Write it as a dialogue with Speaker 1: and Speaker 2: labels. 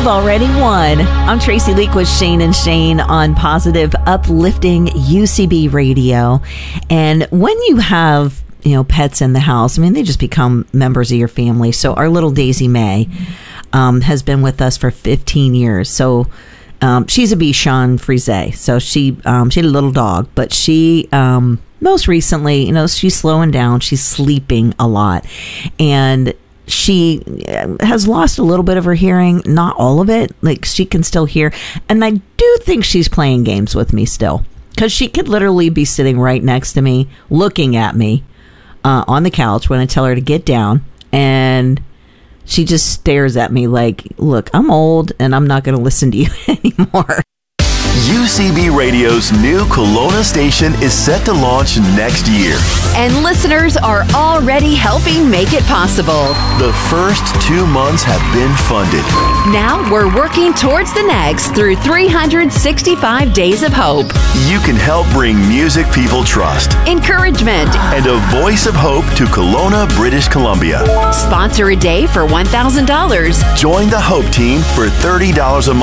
Speaker 1: you've already won. I'm Tracy Leak with Shane and Shane on Positive Uplifting UCB Radio. And when you have, pets in the house, they just become members of your family. So our little Daisy May has been with us for 15 years. So she's a Bichon Frise. So she had a little dog, but she most recently, she's slowing down. She's sleeping a lot. And she has lost a little bit of her hearing, not all of it. Like, she can still hear. And I do think she's playing games with me still, because she could literally be sitting right next to me, looking at me on the couch when I tell her to get down. And she just stares at me like, look, I'm old and I'm not going to listen to you anymore.
Speaker 2: UCB Radio's new Kelowna station is set to launch next year.
Speaker 3: And listeners are already helping make it possible.
Speaker 2: The first 2 months have been funded.
Speaker 3: Now we're working towards the next through 365 Days of Hope.
Speaker 2: You can help bring music people trust,
Speaker 3: encouragement,
Speaker 2: and a voice of hope to Kelowna, British Columbia.
Speaker 3: Sponsor a day for $1,000.
Speaker 2: Join the Hope Team for $30 a month.